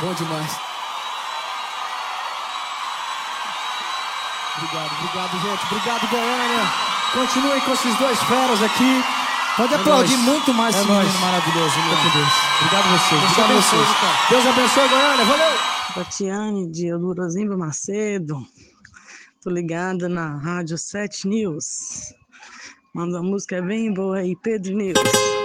Bom demais. Obrigado, gente. Obrigado, Goiânia. Continuem com esses dois feras aqui. Pode aplaudir muito mais esse menino maravilhoso. Obrigado a vocês. Deus abençoe. Deus abençoe, Goiânia. Valeu! Tatiane de Eudorozinho Macedo. Tô ligada na Rádio 7 News. Manda uma música bem boa aí, Pedro News.